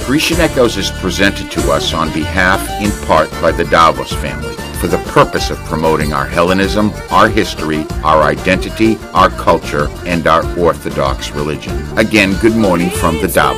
Grecian Echoes is presented to us on behalf, in part, by the Davos family for the purpose of promoting our Hellenism, our history, our identity, our culture, and our Orthodox religion. Again, good morning from the Davos.